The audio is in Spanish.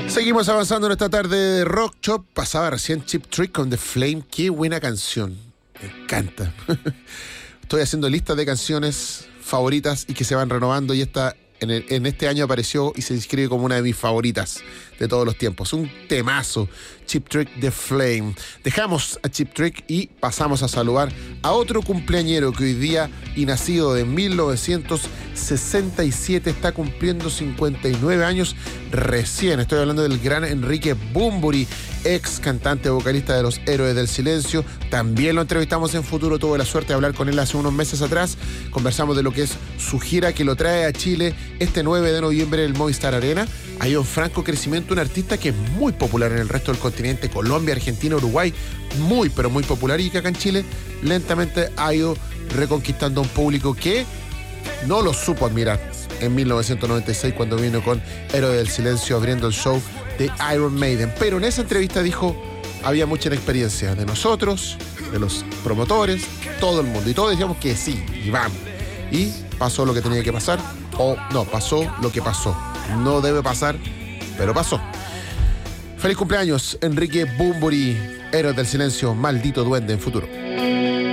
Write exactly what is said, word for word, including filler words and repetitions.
Seguimos avanzando en esta tarde de Rock Shop. Pasaba recién Cheap Trick con The Flame. Qué buena canción. Me encanta. Estoy haciendo listas de canciones favoritas y que se van renovando, y esta en, el, en este año apareció y se inscribe como una de mis favoritas de todos los tiempos. Un temazo. Cheap Trick, The Flame. Dejamos a Cheap Trick y pasamos a saludar a otro cumpleañero que hoy día, y nacido de mil novecientos sesenta y siete, está cumpliendo cincuenta y nueve años recién. Estoy hablando del gran Enrique Bunbury, ex cantante vocalista de Los Héroes del Silencio. También lo entrevistamos en Futuro, tuve la suerte de hablar con él hace unos meses atrás. Conversamos de lo que es su gira que lo trae a Chile este nueve de noviembre en el Movistar Arena. Ha ido en franco crecimiento, un artista que es muy popular en el resto del continente, Colombia, Argentina, Uruguay, muy pero muy popular, y que acá en Chile lentamente ha ido reconquistando un público que no lo supo admirar en mil novecientos noventa y seis cuando vino con Héroes del Silencio abriendo el show de Iron Maiden. Pero en esa entrevista dijo, había mucha experiencia de nosotros, de los promotores, todo el mundo, y todos decíamos que sí, y vamos. Y pasó lo que tenía que pasar, o no, pasó lo que pasó. No debe pasar, pero pasó. Feliz cumpleaños, Enrique Bunbury, Héroes del Silencio, maldito duende en Futuro.